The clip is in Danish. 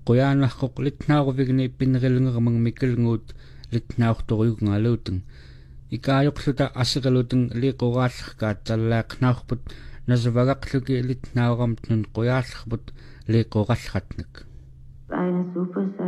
quyaanarqoq litnaaruvigni pinnerilungermang mikkelnguut litnaartoriugngaluuteng ikaajoqluta aseqaluteng liiqoraallerkaat tallaaqnaarput nasavagaqluki litnaaramtnun quyaallerput liiqorallratnak. Eine super